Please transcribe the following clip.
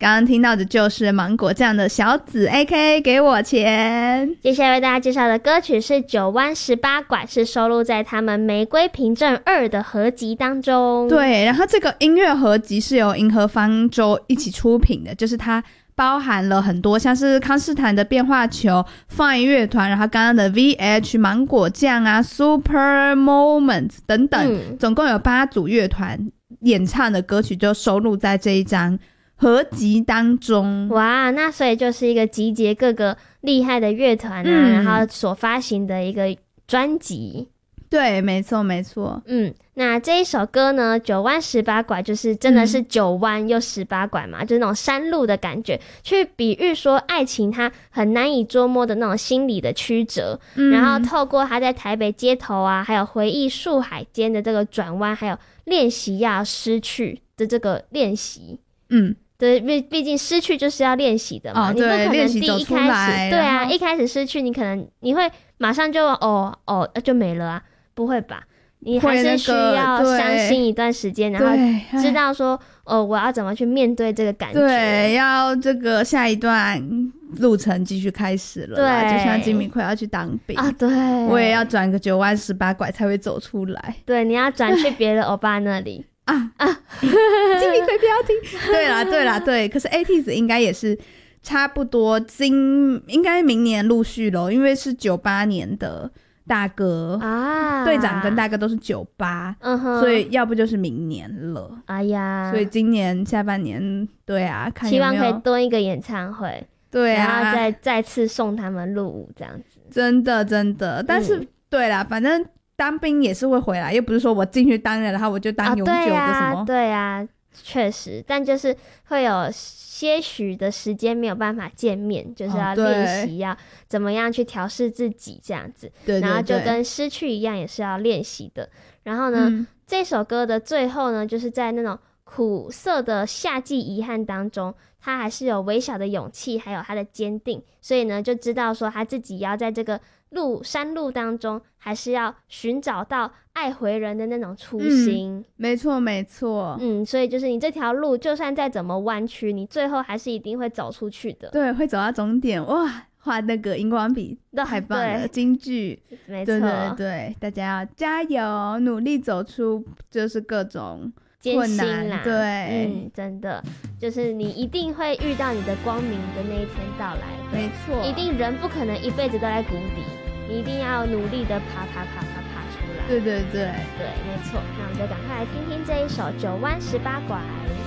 刚刚听到的就是芒果酱的小紫 AKA 给我钱。 接下来为大家介绍的歌曲是九弯十八拐，是收录在他们玫瑰凭证2的合集当中。 对，然后这个音乐合集是由银河方舟一起出品的，就是它包含了很多像是康士坦的变化球、Fine 乐团，然后刚刚的 VH 芒果酱啊、Super Moments 等等，总共有8组乐团演唱的歌曲就收录在这一张合集当中。 哇，那所以就是一个集结各个厉害的乐团啊，然后所发行的一个专辑。 对，没错没错。 那这一首歌呢，九弯十八拐，就是真的是9弯又18拐嘛，就是那种山路的感觉，去比喻说爱情它很难以捉摸的那种心理的曲折，然后透过他在台北街头啊，还有回忆树海间的这个转弯，还有练习要失去的这个练习。对，毕竟失去就是要练习的嘛，你不可能第一开始，对啊，一开始失去，你会马上就就没了啊，不会吧？你还是需要相信一段时间，然后知道说我要怎么去面对这个感觉。 对，要这个下一段路程继续开始了啦。对，就像金明奎要去当兵啊，对，我也要转个9弯18拐才会走出来。 对，你要转去别的欧巴那里。 金明奎不要听。对啦，可是 ATEEZ 应该也是差不多应该明年陆续咯，因为是98年的大哥啊，队长跟大哥都是98，所以要不就是明年了。哎呀，所以今年下半年，对啊，看有没有希望可以多一个演唱会， 对啊， 然后再次送他们入伍这样子。 真的，但是对啦，反正当兵也是会回来，又不是说我进去当了，然后我就当永久的什么。 对啊，确实，但就是会有些许的时间没有办法见面，就是要练习要怎么样去调试自己这样子。对，然后就跟失去一样，也是要练习的。然后呢，这首歌的最后呢，就是在那种苦涩的夏季遗憾当中，他还是有微小的勇气，还有他的坚定，所以呢，就知道说他自己要在这个山路当中，还是要寻找到爱回人的那种初心。 没错。 所以就是你这条路就算再怎么弯曲，你最后还是一定会走出去的。 对，会走到终点。哇，画那个荧光笔太棒了，金句。 没错， 对，大家要加油，努力走出就是各种艰辛啦。 对， 真的就是你一定会遇到你的光明的那一天到来的。 没错， 一定人不可能一辈子都在谷底，你一定要努力的爬出来。 对， 没错。那我们就赶快来听听这一首9弯18拐。